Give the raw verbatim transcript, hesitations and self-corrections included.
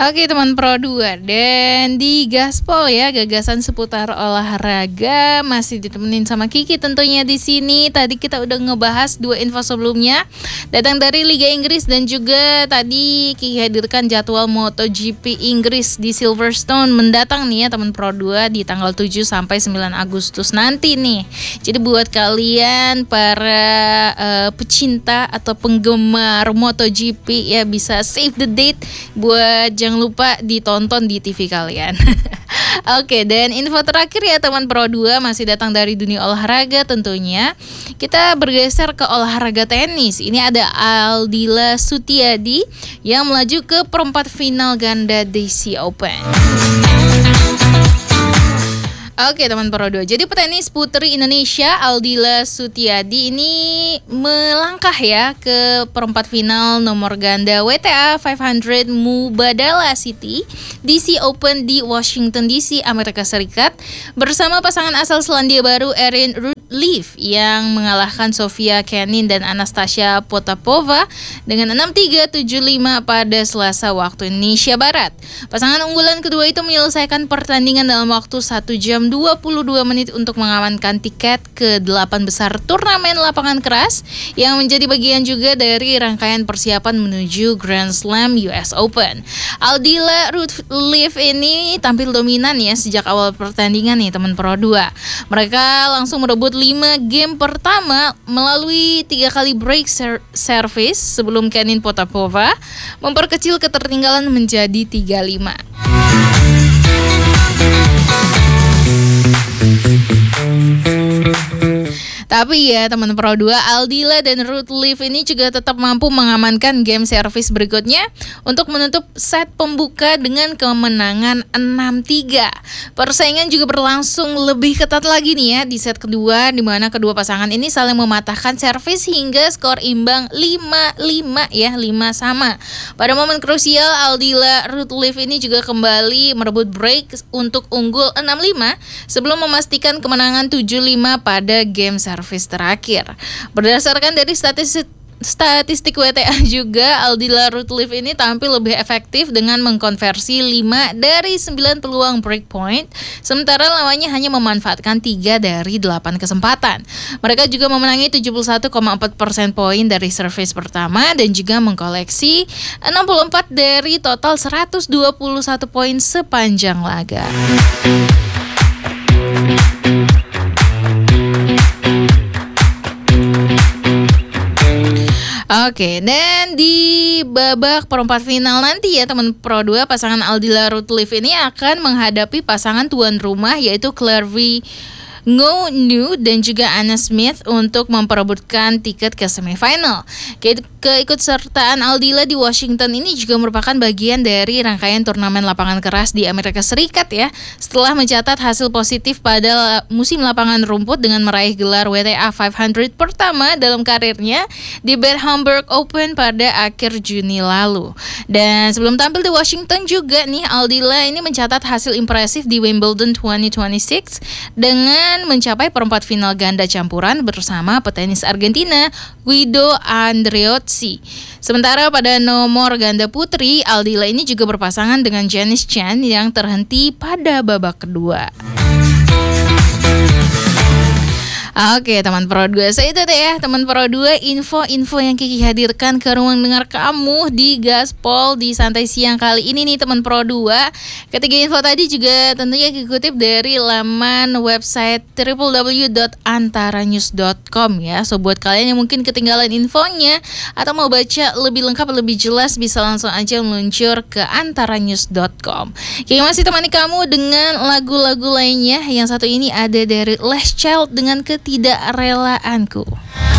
Oke teman Pro dua, dan di Gaspol ya, gagasan seputar olahraga masih ditemenin sama Kiki tentunya di sini. Tadi kita udah ngebahas dua info sebelumnya, datang dari Liga Inggris, dan juga tadi Kiki hadirkan jadwal MotoGP Inggris di Silverstone mendatang nih ya teman Pro dua, di tanggal tujuh sampai sembilan Agustus nanti nih. Jadi buat kalian para uh, pecinta atau penggemar MotoGP ya, bisa save the date buat jangan lupa ditonton di T V kalian. Oke, dan info terakhir ya teman Pro dua masih datang dari dunia olahraga tentunya. Kita bergeser ke olahraga tenis. Ini ada Aldila Sutiadi yang melaju ke perempat final ganda Daisy Open. Oke teman Pro dua, jadi petenis putri Indonesia Aldila Sutiadi ini melangkah ya ke perempat final nomor ganda W T A lima ratus Mubadala City D C Open di Washington D C, Amerika Serikat, bersama pasangan asal Selandia Baru Erin Routliffe yang mengalahkan Sofia Kenin dan Anastasia Potapova dengan enam tiga tujuh lima pada Selasa waktu Indonesia Barat. Pasangan unggulan kedua itu menyelesaikan pertandingan dalam waktu satu jam dua puluh dua menit untuk mengamankan tiket ke delapan besar turnamen lapangan keras yang menjadi bagian juga dari rangkaian persiapan menuju Grand Slam U S Open. Aldila Routliffe ini tampil dominan ya sejak awal pertandingan nih teman Pro dua. Mereka langsung merebut lima game pertama melalui tiga kali break ser- service sebelum Kenin Potapova memperkecil ketertinggalan menjadi tiga lima. Tapi ya teman Pro dua, Aldila dan Routliffe ini juga tetap mampu mengamankan game servis berikutnya untuk menutup set pembuka dengan kemenangan enam tiga. Persaingan juga berlangsung lebih ketat lagi nih ya di set kedua, di mana kedua pasangan ini saling mematahkan servis hingga skor imbang lima lima ya, lima sama. Pada momen krusial, Aldila Routliffe ini juga kembali merebut break untuk unggul enam lima sebelum memastikan kemenangan tujuh lima pada game servis terakhir. Berdasarkan dari statistik Statistik W T A juga, Aldila Routliffe ini tampil lebih efektif dengan mengkonversi lima dari sembilan peluang break point, sementara lawannya hanya memanfaatkan tiga dari delapan kesempatan. Mereka juga memenangi tujuh puluh satu koma empat persen poin dari servis pertama dan juga mengkoleksi enam puluh empat dari total seratus dua puluh satu poin sepanjang laga. Oke, dan di babak perempat final nanti ya teman Pro dua, pasangan Aldila Routliffe ini akan menghadapi pasangan tuan rumah yaitu Claire V Ngo Nhu dan juga Anna Smith untuk memperebutkan tiket ke semifinal. Ke- keikutsertaan Aldila di Washington ini juga merupakan bagian dari rangkaian turnamen lapangan keras di Amerika Serikat ya, setelah mencatat hasil positif pada musim lapangan rumput dengan meraih gelar W T A lima ratus pertama dalam karirnya di Bad Homburg Open pada akhir Juni lalu. Dan sebelum tampil di Washington juga nih, Aldila ini mencatat hasil impresif di Wimbledon dua ribu dua puluh enam dengan mencapai perempat final ganda campuran bersama petenis Argentina Guido Andreozzi. Sementara pada nomor ganda putri, Aldila ini juga berpasangan dengan Janice Chan yang terhenti pada babak kedua. Oke teman Pro dua, saya itu deh ya teman Pro dua, info-info yang Kiki hadirkan ke ruang dengar kamu di Gaspol di Santai Siang kali ini nih teman Pro dua. Ketiga info tadi juga tentunya dikutip dari laman website w w w dot antaranews dot com ya. So buat kalian yang mungkin ketinggalan infonya atau mau baca lebih lengkap, lebih jelas, bisa langsung aja meluncur ke antaranews dot com. Kiki masih temani kamu dengan lagu-lagu lainnya. Yang satu ini ada dari Les Child dengan Ketidakrelaanku.